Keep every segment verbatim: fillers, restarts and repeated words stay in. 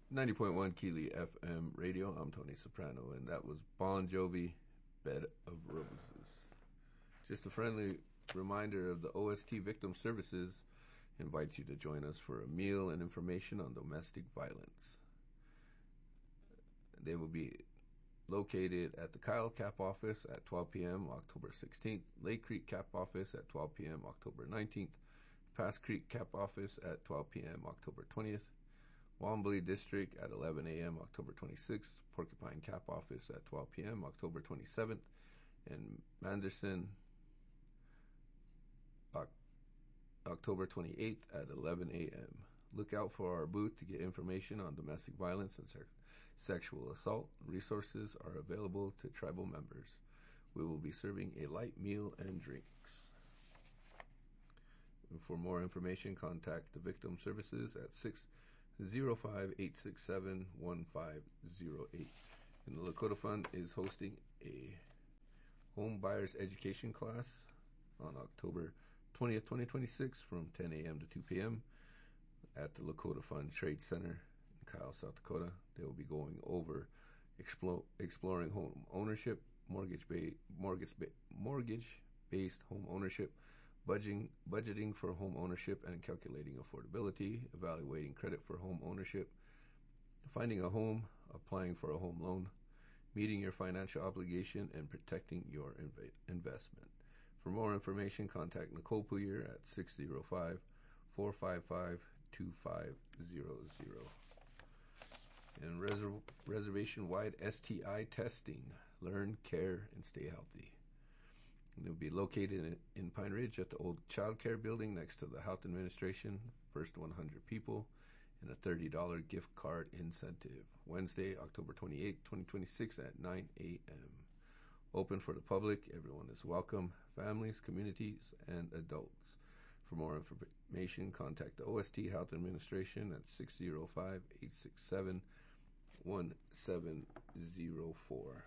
ninety point one Keely F M radio. I'm Tony Soprano, and that was Bon Jovi, Bed of Roses. Just a friendly reminder of the O S T Victim Services invites you to join us for a meal and information on domestic violence. They will be located at the Kyle Cap office at twelve p.m. October sixteenth, Lake Creek Cap office at twelve p.m. October nineteenth, Pass Creek Cap office at twelve p.m. October twentieth, Wambley District at eleven a.m. October twenty-sixth, Porcupine Cap office at twelve p.m. October twenty-seventh, and Manderson October twenty-eighth at eleven a.m. Look out for our booth to get information on domestic violence and se- sexual assault. Resources are available to tribal members. We will be serving a light meal and drinks. And for more information, contact the Victim Services at six oh five, eight six seven, one five oh eight. And the Lakota Fund is hosting a home buyers education class on October twentieth, twenty twenty-six from ten a.m. to two p.m. at the Lakota Fund Trade Center in Kyle, South Dakota. They will be going over explo- exploring home ownership, mortgage ba- mortgage ba- mortgage-based home ownership, budgeting, budgeting for home ownership and calculating affordability, evaluating credit for home ownership, finding a home, applying for a home loan, meeting your financial obligation, and protecting your inv- investment. For more information, contact Nicole Puyer at six oh five, four five five, two five zero zero. And reser- reservation-wide S T I testing. Learn, care, and stay healthy. And it will be located in, in Pine Ridge at the old child care building next to the Health Administration. First one hundred people, and a thirty dollars gift card incentive. Wednesday, October twenty-eighth, twenty twenty-six at nine a.m. Open for the public. Everyone is welcome. Families, communities, and adults. For more information, contact the O S T Health Administration at six oh five, eight six seven, one seven oh four.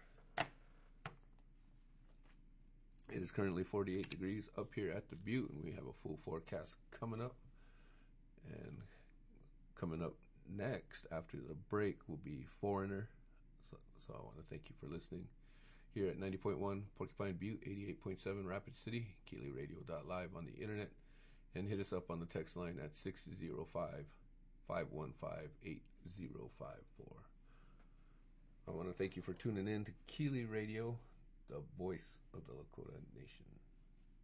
It is currently forty-eight degrees up here at the Butte, and we have a full forecast coming up. And coming up next after the break will be Foreigner. So, so I want to thank you for listening. Here at ninety point one Porcupine Butte, eighty-eight point seven Rapid City, Keely Radio dot live on the internet, and hit us up on the text line at six oh five, five one five, eight oh five four. I want to thank you for tuning in to Keely Radio, the voice of the Lakota Nation.